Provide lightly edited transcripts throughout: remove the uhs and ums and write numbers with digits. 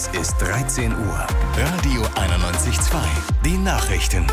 Es ist 13 Uhr. Radio 91.2. Die Nachrichten.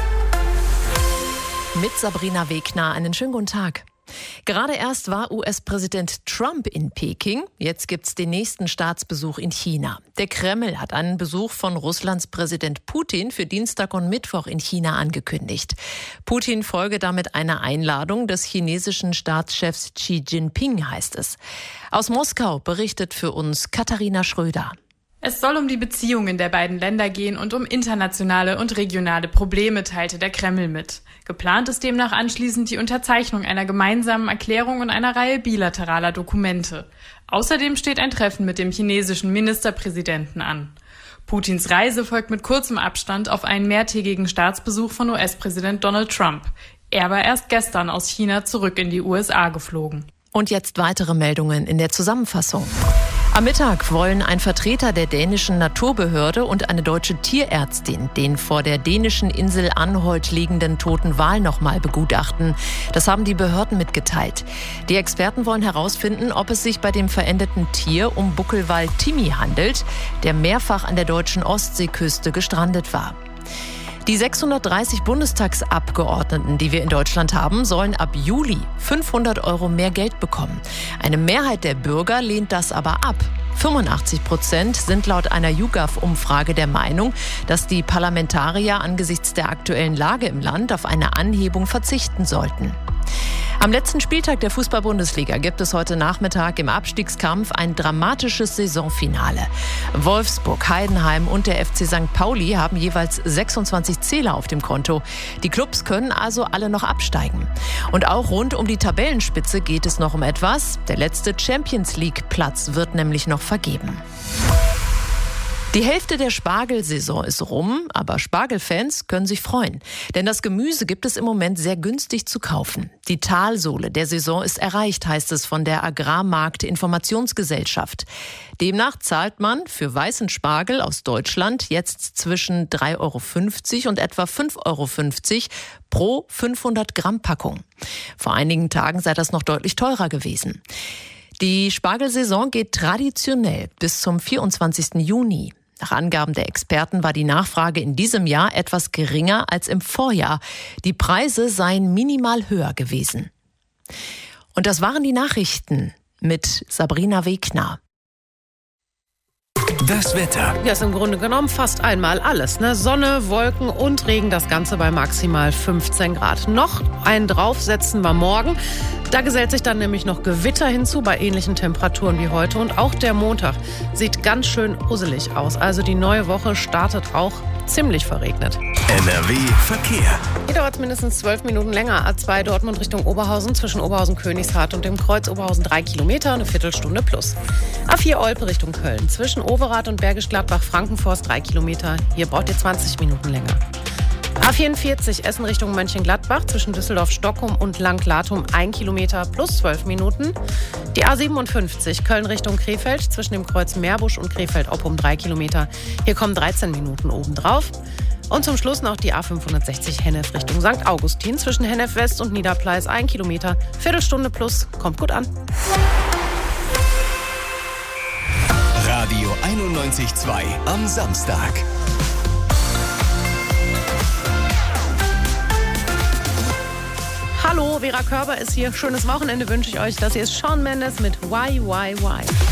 Mit Sabrina Wegner. Einen schönen guten Tag. Gerade erst war US-Präsident Trump in Peking. Jetzt gibt's den nächsten Staatsbesuch in China. Der Kreml hat einen Besuch von Russlands Präsident Putin für Dienstag und Mittwoch in China angekündigt. Putin folge damit einer Einladung des chinesischen Staatschefs Xi Jinping, heißt es. Aus Moskau berichtet für uns Katharina Schröder. Es soll um die Beziehungen der beiden Länder gehen und um internationale und regionale Probleme, teilte der Kreml mit. Geplant ist demnach anschließend die Unterzeichnung einer gemeinsamen Erklärung und einer Reihe bilateraler Dokumente. Außerdem steht ein Treffen mit dem chinesischen Ministerpräsidenten an. Putins Reise folgt mit kurzem Abstand auf einen mehrtägigen Staatsbesuch von US-Präsident Donald Trump. Er war erst gestern aus China zurück in die USA geflogen. Und jetzt weitere Meldungen in der Zusammenfassung. Am Mittag wollen ein Vertreter der dänischen Naturbehörde und eine deutsche Tierärztin den vor der dänischen Insel Anholt liegenden toten Wal nochmal begutachten. Das haben die Behörden mitgeteilt. Die Experten wollen herausfinden, ob es sich bei dem verendeten Tier um Buckelwal Timmy handelt, der mehrfach an der deutschen Ostseeküste gestrandet war. Die 630 Bundestagsabgeordneten, die wir in Deutschland haben, sollen ab Juli 500 € mehr Geld bekommen. Eine Mehrheit der Bürger lehnt das aber ab. 85% sind laut einer YouGov-Umfrage der Meinung, dass die Parlamentarier angesichts der aktuellen Lage im Land auf eine Anhebung verzichten sollten. Am letzten Spieltag der Fußball-Bundesliga gibt es heute Nachmittag im Abstiegskampf ein dramatisches Saisonfinale. Wolfsburg, Heidenheim und der FC St. Pauli haben jeweils 26 Zähler auf dem Konto. Die Clubs können also alle noch absteigen. Und auch rund um die Tabellenspitze geht es noch um etwas. Der letzte Champions-League-Platz wird nämlich noch vergeben. Die Hälfte der Spargelsaison ist rum, aber Spargelfans können sich freuen. Denn das Gemüse gibt es im Moment sehr günstig zu kaufen. Die Talsohle der Saison ist erreicht, heißt es von der Agrarmarkt-Informationsgesellschaft. Demnach zahlt man für weißen Spargel aus Deutschland jetzt zwischen 3,50 € und etwa 5,50 € pro 500 Gramm Packung. Vor einigen Tagen sei das noch deutlich teurer gewesen. Die Spargelsaison geht traditionell bis zum 24. Juni. Nach Angaben der Experten war die Nachfrage in diesem Jahr etwas geringer als im Vorjahr. Die Preise seien minimal höher gewesen. Und das waren die Nachrichten mit Sabrina Wegner. Das Wetter. Ja, ist im Grunde genommen fast einmal alles, ne? Sonne, Wolken und Regen, das Ganze bei maximal 15 Grad. Noch einen draufsetzen wir morgen. Da gesellt sich dann nämlich noch Gewitter hinzu bei ähnlichen Temperaturen wie heute. Und auch der Montag sieht ganz schön usselig aus. Also die neue Woche startet auch ziemlich verregnet. NRW Verkehr. Hier dauert es mindestens 12 Minuten länger. A2 Dortmund Richtung Oberhausen, zwischen Oberhausen-Königshardt und dem Kreuz Oberhausen 3 Kilometer, eine Viertelstunde plus. A4 Olpe Richtung Köln, zwischen Overath und Bergisch Gladbach-Frankenforst 3 Kilometer. Hier braucht ihr 20 Minuten länger. A44 Essen Richtung Mönchengladbach, zwischen Düsseldorf-Stockholm und Langlatum 1 Kilometer plus 12 Minuten. Die A57 Köln Richtung Krefeld, zwischen dem Kreuz Meerbusch und Krefeld-Oppum 3 Kilometer. Hier kommen 13 Minuten obendrauf. Und zum Schluss noch die A560 Hennef Richtung St. Augustin, zwischen Hennef West und Niederpleis 1 Kilometer. Viertelstunde plus, kommt gut an. Radio 91.2 am Samstag. Hallo, Vera Körber ist hier. Schönes Wochenende wünsche ich euch. Das hier ist Shawn Mendes mit Why, Why, Why.